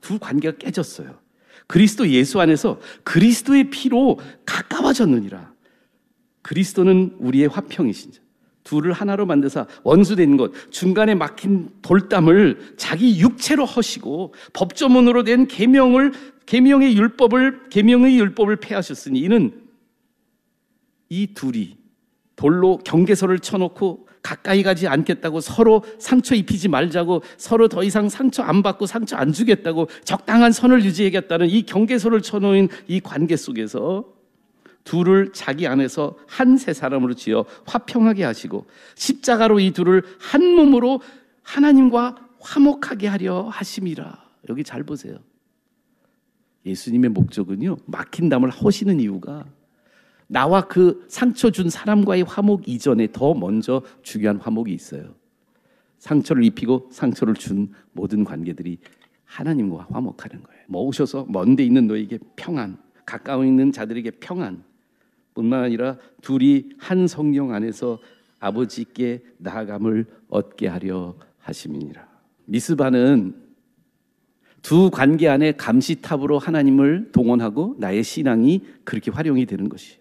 두 관계가 깨졌어요. 그리스도 예수 안에서 그리스도의 피로 가까워졌느니라. 그리스도는 우리의 화평이신 자. 둘을 하나로 만드사 원수된 것, 중간에 막힌 돌담을 자기 육체로 허시고 법조문으로 된 계명의 율법을 폐하셨으니 이는 이 둘이 돌로 경계선을 쳐놓고 가까이 가지 않겠다고, 서로 상처 입히지 말자고, 서로 더 이상 상처 안 받고 상처 안 주겠다고 적당한 선을 유지하겠다는 이 경계선을 쳐놓은 이 관계 속에서 둘을 자기 안에서 한 세 사람으로 지어 화평하게 하시고 십자가로 이 둘을 한 몸으로 하나님과 화목하게 하려 하심이라. 여기 잘 보세요. 예수님의 목적은요, 막힌 담을 허시는 이유가 나와 그 상처 준 사람과의 화목 이전에 더 먼저 중요한 화목이 있어요. 상처를 입히고 상처를 준 모든 관계들이 하나님과 화목하는 거예요. 오셔서 먼데 있는 너에게 평안, 가까워 있는 자들에게 평안 뿐만 아니라 둘이 한 성령 안에서 아버지께 나아감을 얻게 하려 하심이니라. 미스바는 두 관계 안에 감시탑으로 하나님을 동원하고 나의 신앙이 그렇게 활용이 되는 것이에요.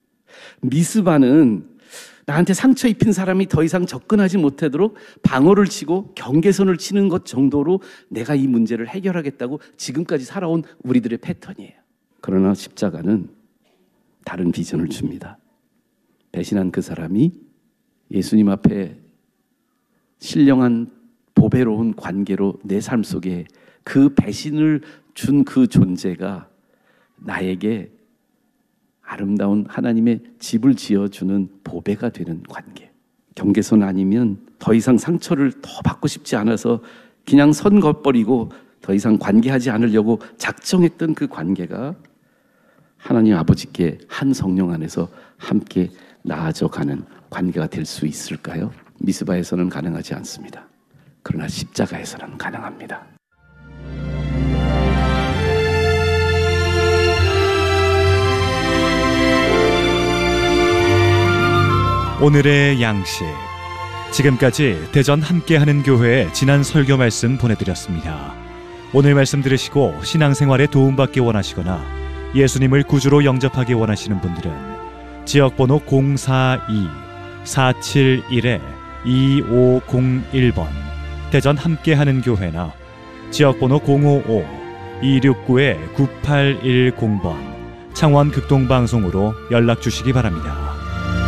미스바는 나한테 상처 입힌 사람이 더 이상 접근하지 못하도록 방어를 치고 경계선을 치는 것 정도로 내가 이 문제를 해결하겠다고 지금까지 살아온 우리들의 패턴이에요. 그러나 십자가는 다른 비전을 줍니다. 배신한 그 사람이 예수님 앞에 신령한 보배로운 관계로 내 삶 속에 그 배신을 준 그 존재가 나에게 아름다운 하나님의 집을 지어주는 보배가 되는 관계. 경계선 아니면 더 이상 상처를 더 받고 싶지 않아서 그냥 선 걷버리고 더 이상 관계하지 않으려고 작정했던 그 관계가 하나님 아버지께 한 성령 안에서 함께 나아져가는 관계가 될 수 있을까요? 미스바에서는 가능하지 않습니다. 그러나 십자가에서는 가능합니다. 오늘의 양식. 지금까지 대전 함께하는 교회의 지난 설교 말씀 보내드렸습니다. 오늘 말씀 들으시고 신앙생활에 도움받기 원하시거나 예수님을 구주로 영접하기 원하시는 분들은 지역번호 042-471-2501번 대전 함께하는 교회나 지역번호 055-269-9810번 창원 극동방송으로 연락 주시기 바랍니다.